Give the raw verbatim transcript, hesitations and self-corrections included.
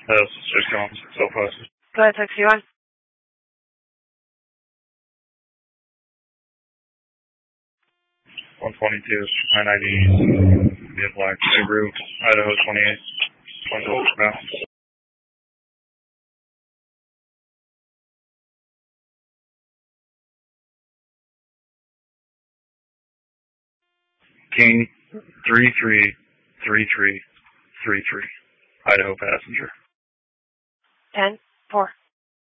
That's just going so fast. Go ahead, taxi one. one twenty-two, nine I D, Via Black, Subaru, Idaho twenty-eight, twenty-four pounds. King three three three three three three, Idaho passenger. ten four.